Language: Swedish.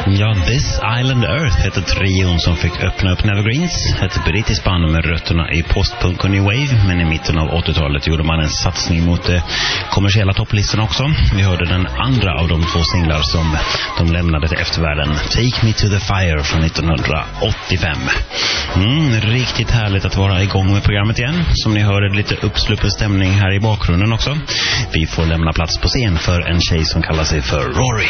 Ja, This Island Earth hette trion som fick öppna upp Nevergreens. Ett brittiskt band med rötterna i postpunk och new wave, men i mitten av 80-talet gjorde man en satsning mot kommersiella topplistorna också. Vi hörde den andra av de två singlar som de lämnade till eftervärlden, Take Me to the Fire från 1985. Riktigt härligt att vara igång med programmet igen. Som ni hörde, lite uppsluppen stämning här i bakgrunden också. Vi får lämna plats på scen för en tjej som kallar sig för Rory.